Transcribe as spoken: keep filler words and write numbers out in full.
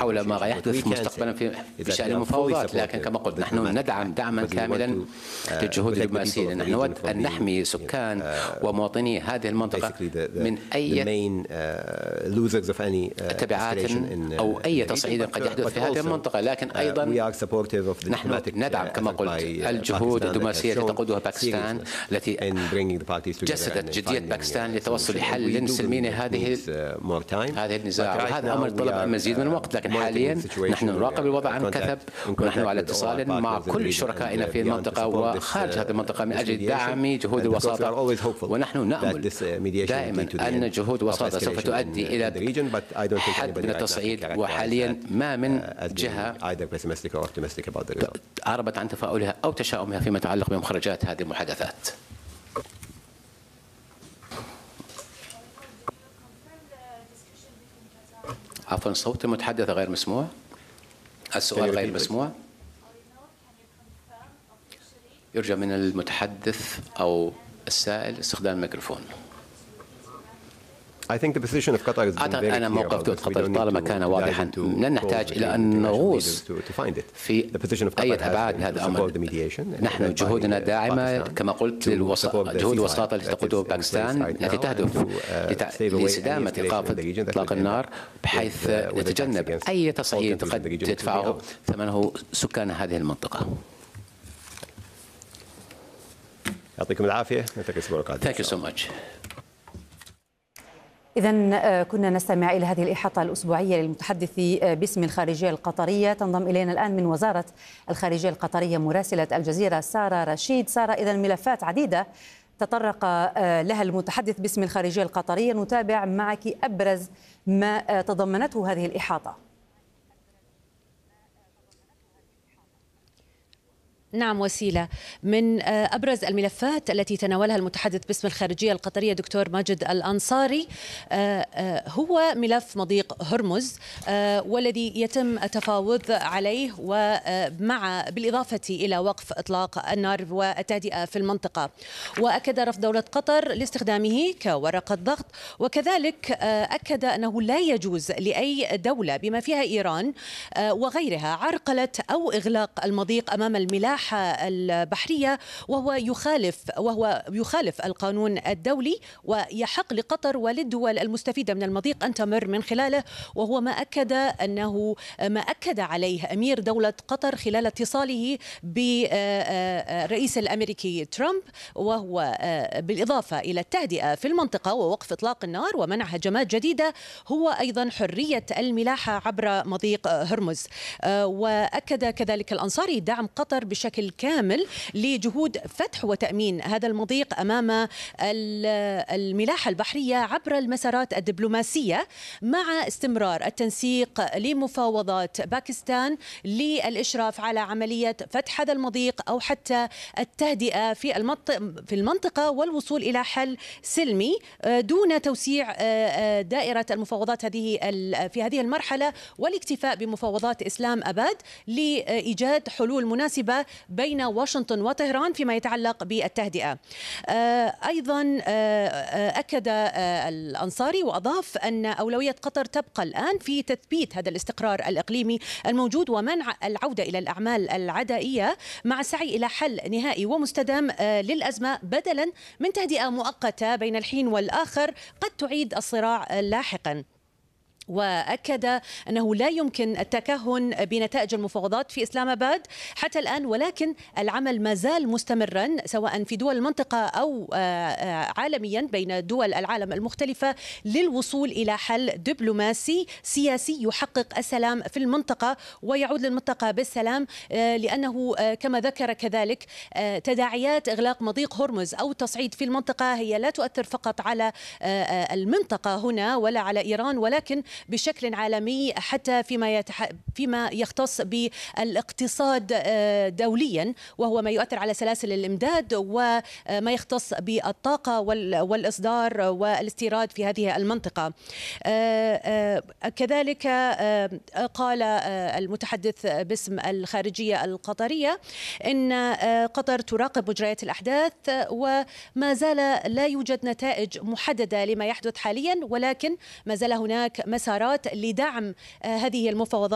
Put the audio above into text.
حول ما يحدث مستقبلا في بشأن المفاوضات، لكن كما قلت نحن ندعم دعما كاملا للجهود الدبلوماسية. نحن نود أن نحمي سكان ومواطني هذه المنطقة من أي تبعات أو أي تصعيد قد يحدث في هذه المنطقة، لكن أيضا نحن ندعم كما قلت الجهود الدبلوماسية التي تقودها باكستان، التي جسدت جدية باكستان للتوصل لحل سلمي هذه هذه النزاع، وهذا أمر طلب مزيد من الوقت. لكن حاليا نحن نراقب الوضع عن كثب، ونحن على اتصال مع كل شركائنا في المنطقة وخارج هذه المنطقة من أجل دعم جهود الوساطة، ونحن نأمل دائما أن جهود الوساطة سوف تؤدي إلى حد من التصعيد. وحاليا ما من جهة عربت عن تفاؤلها أو تشاؤمها فيما يتعلق بمخرجات هذه المحادثات. عفوا، صوت المتحدث غير مسموع، السؤال غير مسموع. يرجى من المتحدث أو السائل استخدام الميكروفون. أعتقد أن موقف دولة قطر طالما كان واضحا، لن نحتاج إلى أن نغوص في أي أبعاد من هذا الأمر. نحن جهودنا داعمة كما قلت جهود الوساطة التي تقودها باكستان، التي تهدف لاستدامة إيقاف إطلاق النار بحيث نتجنب أي تصعيد قد يدفعه ثمنه سكان هذه المنطقة. يعطيكم العافية. Thank you so much. إذن كنا نستمع إلى هذه الإحاطة الأسبوعية للمتحدث باسم الخارجية القطرية. تنضم إلينا الآن من وزارة الخارجية القطرية مراسلة الجزيرة سارة رشيد. سارة، إذن ملفات عديدة تطرق لها المتحدث باسم الخارجية القطرية، نتابع معك أبرز ما تضمنته هذه الإحاطة. نعم وسيلة، من أبرز الملفات التي تناولها المتحدث باسم الخارجية القطرية دكتور ماجد الأنصاري هو ملف مضيق هرمز، والذي يتم التفاوض عليه ومع بالإضافة إلى وقف إطلاق النار والتهدئة في المنطقة. وأكد رفض دولة قطر لاستخدامه كورقة ضغط، وكذلك أكد أنه لا يجوز لأي دولة بما فيها إيران وغيرها عرقلة أو إغلاق المضيق أمام الملاحة البحرية، وهو يخالف وهو يخالف القانون الدولي، ويحق لقطر وللدول المستفيدة من المضيق أن تمر من خلاله. وهو ما أكد أنه ما أكد عليه أمير دولة قطر خلال اتصاله بالرئيس الأمريكي ترامب، وهو بالإضافة إلى التهدئة في المنطقة ووقف إطلاق النار ومنع هجمات جديدة هو أيضا حرية الملاحة عبر مضيق هرمز. وأكد كذلك الأنصاري دعم قطر بشكل كامل لجهود فتح وتأمين هذا المضيق أمام الملاحة البحرية عبر المسارات الدبلوماسية، مع استمرار التنسيق لمفاوضات باكستان للإشراف على عملية فتح هذا المضيق أو حتى التهدئة في المنطقة في المنطقة والوصول إلى حل سلمي دون توسيع دائرة المفاوضات هذه في هذه المرحلة، والاكتفاء بمفاوضات إسلام أباد لإيجاد حلول مناسبة بين واشنطن وطهران فيما يتعلق بالتهدئة. أيضا أكد الأنصاري وأضاف أن أولوية قطر تبقى الآن في تثبيت هذا الاستقرار الإقليمي الموجود ومنع العودة إلى الأعمال العدائية، مع السعي إلى حل نهائي ومستدام للأزمة بدلا من تهدئة مؤقتة بين الحين والآخر قد تعيد الصراع لاحقا. وأكد أنه لا يمكن التكهن بنتائج المفاوضات في إسلام أباد حتى الآن، ولكن العمل ما زال مستمرا سواء في دول المنطقة أو عالميا بين دول العالم المختلفة للوصول إلى حل دبلوماسي سياسي يحقق السلام في المنطقة ويعود للمنطقة بالسلام، لأنه كما ذكر كذلك تداعيات إغلاق مضيق هرمز أو تصعيد في المنطقة هي لا تؤثر فقط على المنطقة هنا ولا على إيران، ولكن بشكل عالمي حتى فيما يتح... فيما يختص بالاقتصاد دوليا، وهو ما يؤثر على سلاسل الإمداد وما يختص بالطاقة وال... والإصدار والاستيراد في هذه المنطقة. كذلك قال المتحدث باسم الخارجية القطرية إن قطر تراقب مجريات الأحداث وما زال لا يوجد نتائج محددة لما يحدث حاليا، ولكن ما زال هناك مسارات لدعم هذه المفاوضات